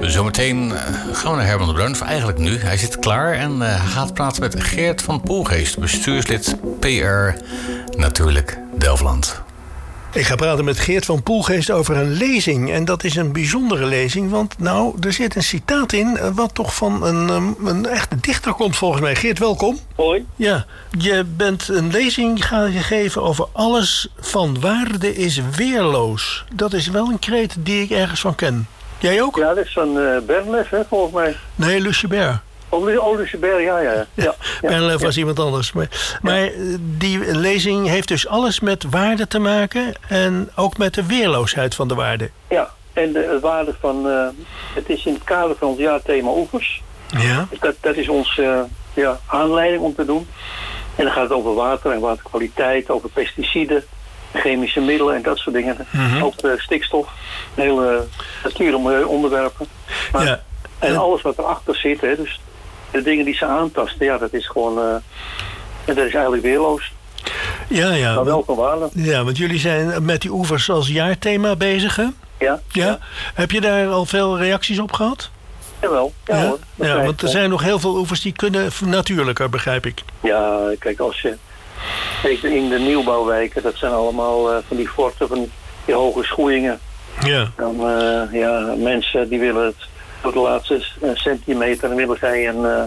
Zometeen gaan we naar Herman de Bruin, of eigenlijk nu. Hij zit klaar en gaat praten met Geert van Poelgeest, bestuurslid PR Natuurlijk Delfland. Ik ga praten met Geert van Poelgeest over een lezing. En dat is een bijzondere lezing, want er zit een citaat in wat toch van een echte dichter komt volgens mij. Geert, welkom. Hoi. Ja, je bent een lezing gegeven over alles van waarde is weerloos. Dat is wel een kreet die ik ergens van ken. Jij ook? Ja, dat is van Bernlef, hè, volgens mij. Nee, Lucebert. Oh, Lucebert, ja. Bernlef was iemand anders. Maar die lezing heeft dus alles met waarde te maken en ook met de weerloosheid van de waarde. Ja, en de waarde van... het is in het kader van ons jaarthema oevers. Ja. Dus dat is onze aanleiding om te doen. En dan gaat het over water en waterkwaliteit, over pesticiden, chemische middelen en dat soort dingen. Mm-hmm. Ook stikstof, hele natuuronderwerpen. Ja. En alles wat erachter zit, hè, dus de dingen die ze aantasten, ja, dat is gewoon... dat is eigenlijk weerloos. Ja. Maar wel van waarde. Ja, want jullie zijn met die oevers als jaarthema bezig, hè? Ja. Heb je daar al veel reacties op gehad? Jawel. Ja, hoor. Ja, want er zijn nog heel veel oevers die kunnen natuurlijker, begrijp ik. Ja, kijk, als je... Kijk, in de nieuwbouwwijken, dat zijn allemaal van die forten, van die hoge schoeien. Ja. Dan, mensen die willen het tot de laatste centimeter, dan willen zij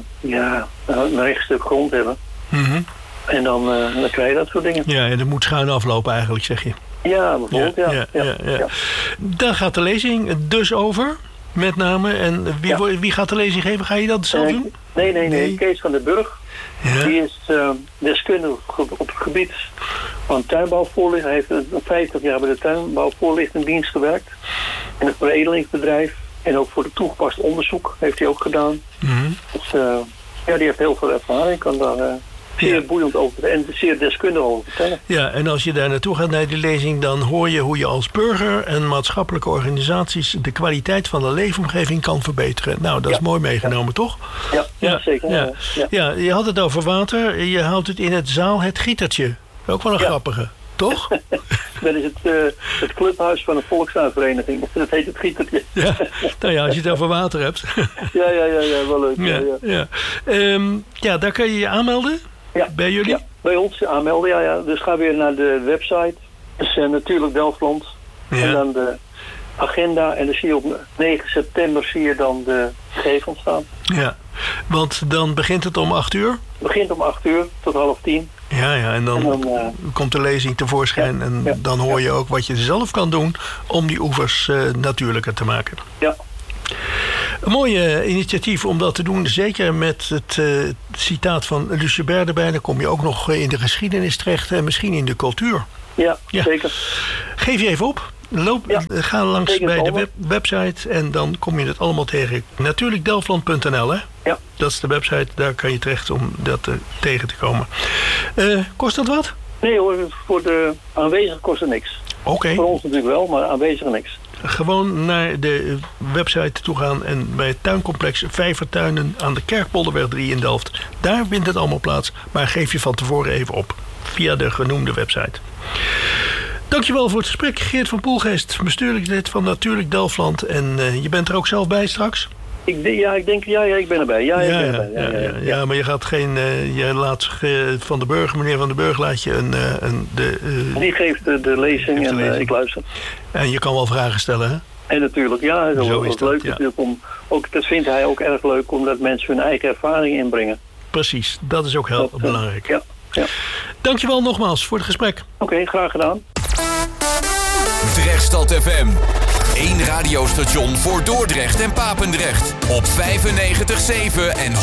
een rechtstuk grond hebben. Mm-hmm. En dan krijg je dat soort dingen. Ja, en dat moet schuin aflopen eigenlijk, zeg je. Ja, bijvoorbeeld, ja. Daar gaat de lezing dus over, met name. En wie gaat de lezing geven? Ga je dat zelf doen? Nee. Kees van den Burg. Ja. Die is deskundige op het gebied van tuinbouwvoorlichting. Hij heeft 50 jaar bij de tuinbouwvoorlichtingdienst gewerkt. In het veredelingsbedrijf. En ook voor het toegepast onderzoek heeft hij ook gedaan. Mm-hmm. Dus die heeft heel veel ervaring. Kan daar zeer boeiend over en zeer deskundig over vertellen. Ja, en als je daar naartoe gaat naar die lezing, dan hoor je hoe je als burger en maatschappelijke organisaties de kwaliteit van de leefomgeving kan verbeteren. Nou, dat is mooi meegenomen, toch? Ja, zeker. Ja, je had het over water. Je houdt het in het zaal het Gietertje. Ook wel een grappige, toch? Dat is het clubhuis van een volkstuinvereniging. Dat heet het Gietertje. Ja, nou ja, als je het over water hebt. Ja, wel leuk. Ja, daar kan je je aanmelden? Ja. Bij jullie? Ja, bij ons aanmelden, ja. Dus ga weer naar de website. Dus natuurlijk Delfland. Ja. En dan de agenda. En dan zie je op 9 september zie je dan de gegevens staan. Ja, want dan begint het om 8 uur? Het begint om 8 uur tot 9:30. Ja, en dan komt de lezing tevoorschijn. En dan hoor je ook wat je zelf kan doen om die oevers natuurlijker te maken. Ja. Een mooi initiatief om dat te doen. Zeker met het citaat van Lucebert erbij. Dan kom je ook nog in de geschiedenis terecht en misschien in de cultuur. Ja, zeker. Geef je even op. Ga langs bij de website en dan kom je het allemaal tegen. Natuurlijkdelfland.nl, hè? Ja. Dat is de website, daar kan je terecht om dat tegen te komen. Kost dat wat? Nee hoor, voor de aanwezigen kost het niks. Oké. Voor ons natuurlijk wel, maar aanwezigen niks. Gewoon naar de website toe gaan en bij het tuincomplex Vijvertuinen aan de Kerkpolderweg 3 in Delft. Daar vindt het allemaal plaats, maar geef je van tevoren even op via de genoemde website. Dankjewel voor het gesprek, Geert van Poelgeest, bestuurlijk lid van Natuurlijk Delfland. En je bent er ook zelf bij straks? Ik ben erbij. Ja, maar je gaat je laat van de Burg, meneer Van den Burg, laat je die geeft de lezing en ik luister. En je kan wel vragen stellen, hè? En natuurlijk, Zo is dat, leuk natuurlijk dat vindt hij ook erg leuk, omdat mensen hun eigen ervaring inbrengen. Precies, dat is ook heel belangrijk. Ja. Dankjewel nogmaals voor het gesprek. Oké, graag gedaan. Drechtstad FM. 1 radiostation voor Dordrecht en Papendrecht. Op 95.7 en 106.9